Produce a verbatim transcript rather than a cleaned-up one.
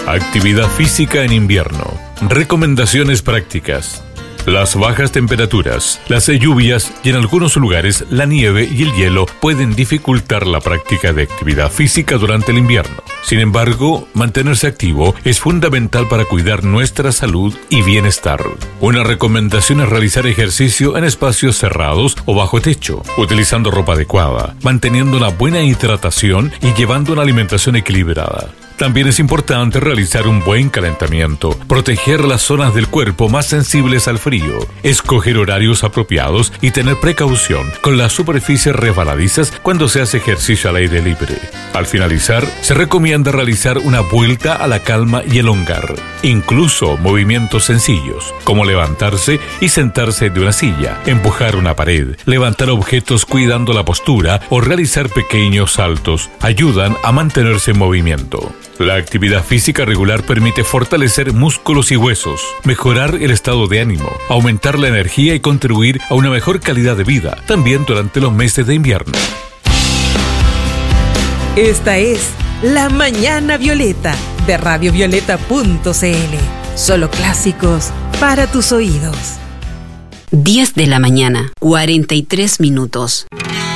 Actividad física en invierno. Recomendaciones prácticas. Las bajas temperaturas, las lluvias y en algunos lugares la nieve y el hielo pueden dificultar la práctica de actividad física durante el invierno. Sin embargo, mantenerse activo es fundamental para cuidar nuestra salud y bienestar. Una recomendación es realizar ejercicio en espacios cerrados o bajo techo, utilizando ropa adecuada, manteniendo una buena hidratación y llevando una alimentación equilibrada. También es importante realizar un buen calentamiento, proteger las zonas del cuerpo más sensibles al frío, escoger horarios apropiados y tener precaución con las superficies resbaladizas cuando se hace ejercicio al aire libre. Al finalizar, se recomienda realizar una vuelta a la calma y elongar, incluso movimientos sencillos, como levantarse y sentarse de una silla, empujar una pared, levantar objetos cuidando la postura o realizar pequeños saltos, ayudan a mantenerse en movimiento. La actividad física regular permite fortalecer músculos y huesos, mejorar el estado de ánimo, aumentar la energía y contribuir a una mejor calidad de vida, también durante los meses de invierno. Esta es La Mañana Violeta de radio violeta punto c l. Solo clásicos para tus oídos. diez de la mañana, cuarenta y tres minutos.